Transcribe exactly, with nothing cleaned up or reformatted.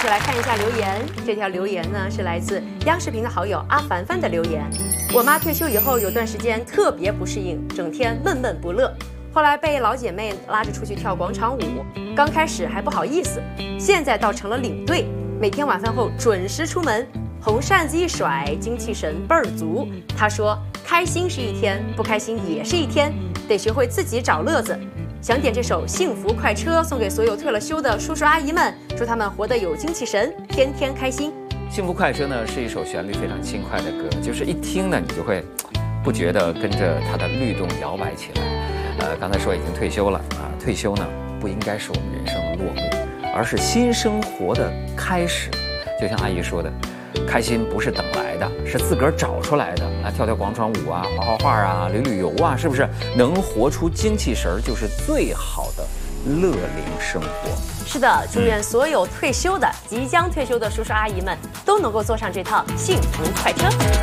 来看一下留言。这条留言呢是来自央视频的好友阿凡凡的留言。我妈退休以后有段时间特别不适应，整天闷闷不乐。后来被老姐妹拉着出去跳广场舞，刚开始还不好意思，现在倒成了领队，每天晚饭后准时出门，红扇子一甩，精气神倍儿足。她说：“开心是一天，不开心也是一天，得学会自己找乐子。”想点这首《幸福快车》送给所有退了休的叔叔阿姨们，祝他们活得有精气神，天天开心。 《幸福快车》呢是一首旋律非常轻快的歌，就是一听呢你就会不觉得跟着它的律动摇摆起来。呃，刚才说已经退休了啊，退休呢不应该是我们人生的落幕，而是新生活的开始。就像阿姨说的，开心不是等来的，是自个儿找出来的啊！跳跳广场舞啊，画画画啊，旅旅游啊，是不是？能活出精气神儿，就是最好的乐龄生活。 是的，祝愿所有退休的、即将退休的叔叔阿姨们都能够坐上这趟幸福快车。